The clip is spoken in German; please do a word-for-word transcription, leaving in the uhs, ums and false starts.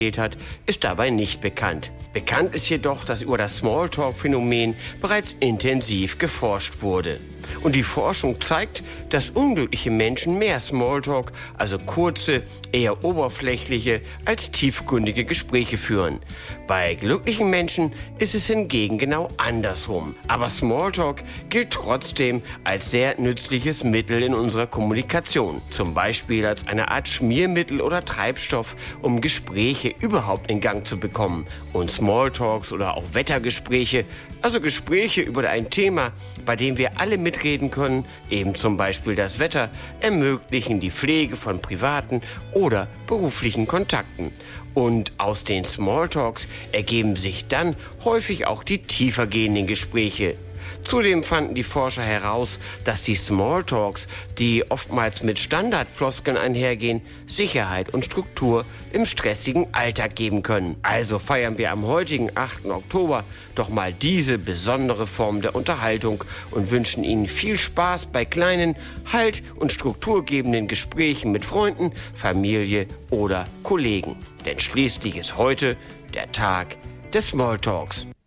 hat, ist dabei nicht bekannt. Bekannt ist jedoch, dass über das Smalltalk-Phänomen bereits intensiv geforscht wurde. Und die Forschung zeigt, dass unglückliche Menschen mehr Smalltalk, also kurze, eher oberflächliche, als tiefgründige Gespräche führen. Bei glücklichen Menschen ist es hingegen genau andersrum. Aber Smalltalk gilt trotzdem als sehr nützliches Mittel in unserer Kommunikation. Zum Beispiel als eine Art Schmiermittel oder Treibstoff, um Gespräche überhaupt in Gang zu bekommen. Und Smalltalks oder auch Wettergespräche, also Gespräche über ein Thema, bei dem wir alle mitreden können, eben zum Beispiel das Wetter, ermöglichen die Pflege von privaten oder beruflichen Kontakten. Und aus den Smalltalks ergeben sich dann häufig auch die tiefergehenden Gespräche. Zudem fanden die Forscher heraus, dass die Smalltalks, die oftmals mit Standardfloskeln einhergehen, Sicherheit und Struktur im stressigen Alltag geben können. Also feiern wir am heutigen achten Oktober doch mal diese besondere Form der Unterhaltung und wünschen Ihnen viel Spaß bei kleinen, halt- und strukturgebenden Gesprächen mit Freunden, Familie oder Kollegen. Denn schließlich ist heute der Tag des Smalltalks.